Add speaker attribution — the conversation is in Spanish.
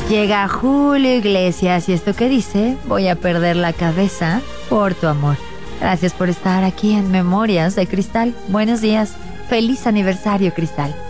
Speaker 1: Llega Julio Iglesias y esto que dice: voy a perder la cabeza por tu amor. Gracias por estar aquí en Memorias de Cristal. Buenos días. Feliz aniversario, Cristal.